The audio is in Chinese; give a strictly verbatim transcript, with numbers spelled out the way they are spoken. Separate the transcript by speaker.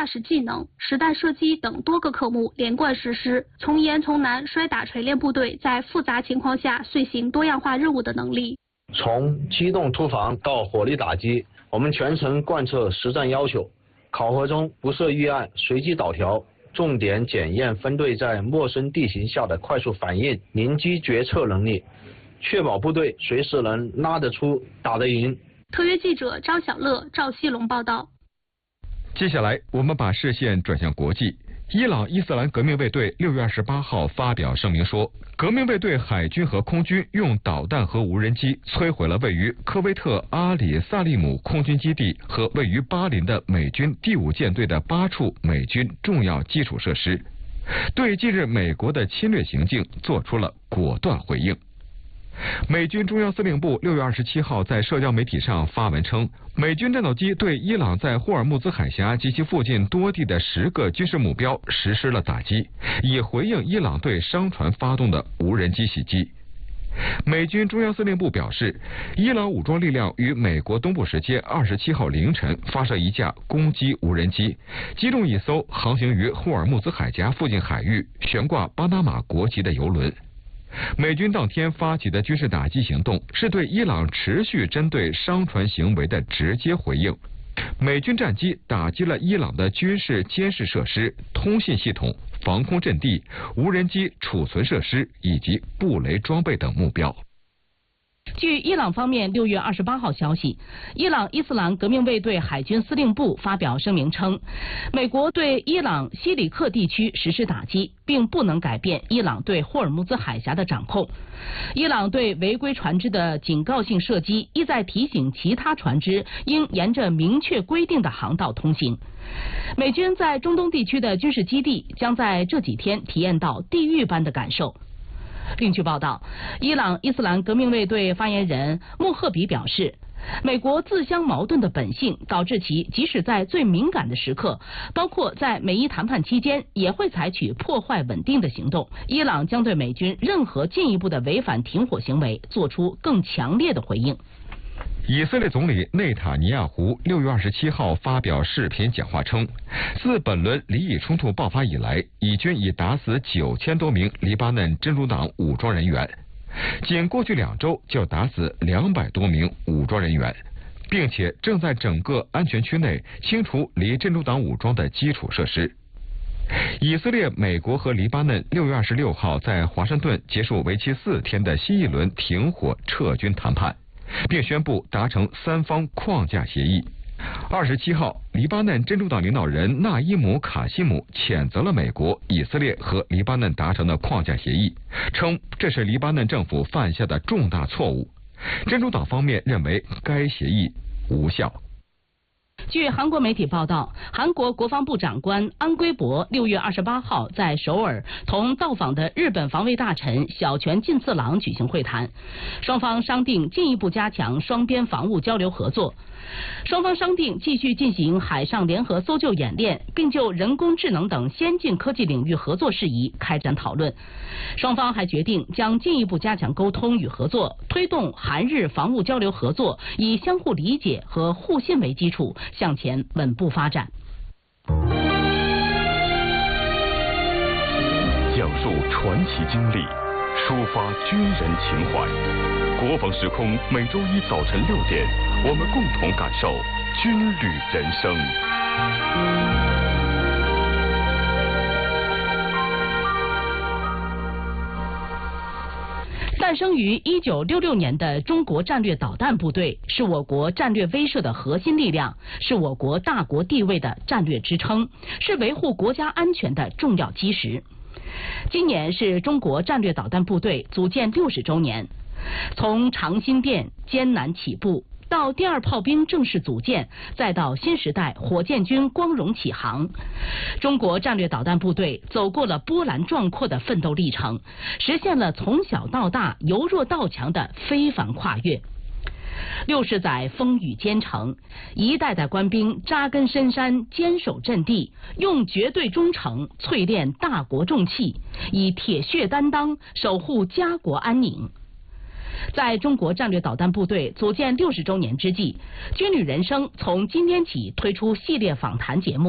Speaker 1: 驾驶技能、实弹射击等多个科目连贯实施，从严从难摔打锤炼部队在复杂情况下遂行多样化任务的能力。
Speaker 2: 从机动突防到火力打击，我们全程贯彻实战要求，考核中不设预案，随机导调，重点检验分队在陌生地形下的快速反应、临机决策能力，确保部队随时能拉得出、打得赢。
Speaker 1: 特约记者张小乐、赵西龙报道。
Speaker 3: 接下来，我们把视线转向国际。伊朗伊斯兰革命卫队六月二十八号发表声明说，革命卫队海军和空军用导弹和无人机摧毁了位于科威特阿里萨利姆空军基地和位于巴林的美军第五舰队的八处美军重要基础设施，对近日美国的侵略行径做出了果断回应。美军中央司令部六月二十七号在社交媒体上发文称，美军战斗机对伊朗在霍尔木兹海峡及其附近多地的十个军事目标实施了打击，以回应伊朗对商船发动的无人机袭击。美军中央司令部表示，伊朗武装力量于美国东部时间二十七号凌晨发射一架攻击无人机，击中一艘航行于霍尔木兹海峡附近海域、悬挂巴拿马国旗的油轮。美军当天发起的军事打击行动是对伊朗持续针对商船行为的直接回应。美军战机打击了伊朗的军事监视设施、通信系统、防空阵地、无人机储存设施以及布雷装备等目标。
Speaker 4: 据伊朗方面六月二十八号消息，伊朗伊斯兰革命卫队海军司令部发表声明称，美国对伊朗西里克地区实施打击，并不能改变伊朗对霍尔木兹海峡的掌控。伊朗对违规船只的警告性射击，意在提醒其他船只应沿着明确规定的航道通行。美军在中东地区的军事基地将在这几天体验到地狱般的感受。另据报道，伊朗伊斯兰革命卫队发言人穆赫比表示，美国自相矛盾的本性导致其即使在最敏感的时刻，包括在美伊谈判期间，也会采取破坏稳定的行动。伊朗将对美军任何进一步的违反停火行为做出更强烈的回应。
Speaker 3: 以色列总理内塔尼亚胡六月二十七号发表视频讲话称，自本轮黎以冲突爆发以来，以军已打死九千多名黎巴嫩真主党武装人员，仅过去两周就打死两百多名武装人员，并且正在整个安全区内清除离真主党武装的基础设施。以色列、美国和黎巴嫩六月二十六号在华盛顿结束为期四天的新一轮停火撤军谈判，并宣布达成三方框架协议。二十七号，黎巴嫩真主党领导人纳伊姆·卡西姆谴责了美国、以色列和黎巴嫩达成的框架协议，称这是黎巴嫩政府犯下的重大错误。真主党方面认为该协议无效。
Speaker 4: 据韩国媒体报道，韩国国防部长官安圭博六月二十八号在首尔同到访的日本防卫大臣小泉进次郎举行会谈，双方商定进一步加强双边防务交流合作。双方商定继续进行海上联合搜救演练，并就人工智能等先进科技领域合作事宜开展讨论。双方还决定将进一步加强沟通与合作，推动韩日防务交流合作以相互理解和互信为基础，向前稳步发展。
Speaker 5: 讲述传奇经历，抒发军人情怀。国防时空每周一早晨六点，我们共同感受军旅人生。
Speaker 4: 诞生于一九六六年的中国战略导弹部队，是我国战略威慑的核心力量，是我国大国地位的战略支撑，是维护国家安全的重要基石。今年是中国战略导弹部队组建六十周年，从长辛店艰难起步，到第二炮兵正式组建，再到新时代火箭军光荣起航，中国战略导弹部队走过了波澜壮阔的奋斗历程，实现了从小到大由弱到强的非凡跨越。六十载风雨兼程，一代代官兵扎根深山，坚守阵地，用绝对忠诚淬炼大国重器，以铁血担当守护家国安宁。在中国战略导弹部队组建六十周年之际，军旅人生从今天起推出系列访谈节目。